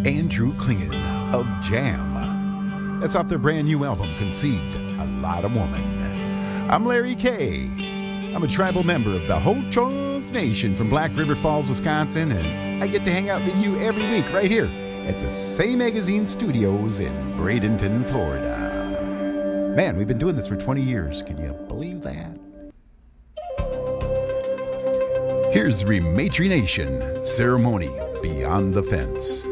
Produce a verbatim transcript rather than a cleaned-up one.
Andrew Klingen of Jam. That's off their brand new album, Conceived, A Lot of Woman. I'm Larry Kay. I'm a tribal member of the Ho-Chunk Nation from Black River Falls, Wisconsin, and I get to hang out with you every week right here at the Say Magazine Studios in Bradenton, Florida. Man, we've been doing this for twenty years. Can you believe that? Here's Rematry Nation, Ceremony Beyond the Fence.